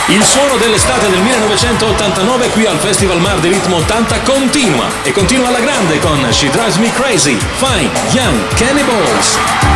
Il suono dell'estate del 1989 qui al Festival Mar di Ritmo 80 continua alla grande con She Drives Me Crazy, Fine Young Cannibals.